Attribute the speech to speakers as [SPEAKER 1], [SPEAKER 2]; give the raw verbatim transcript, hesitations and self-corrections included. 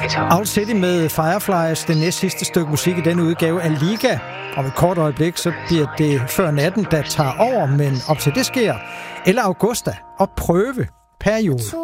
[SPEAKER 1] Owl City med Fireflies, det næst sidste stykke musik i denne udgave af Liga. Om et kort øjeblik, så bliver det Før Natten, der tager over, men op til det sker, eller Augusta og Prøve periode.